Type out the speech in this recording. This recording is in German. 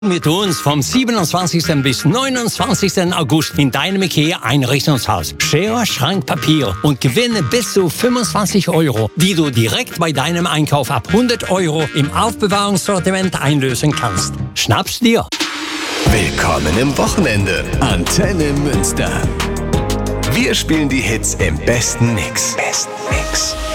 Mit uns vom 27. bis 29. August in deinem IKEA-Einrichtungshaus. Schere, Schrank, Papier und gewinne bis zu 25 €, die du direkt bei deinem Einkauf ab 100 € im Aufbewahrungssortiment einlösen kannst. Schnapp's dir! Willkommen im Wochenende. Antenne Münster. Wir spielen die Hits im besten Mix.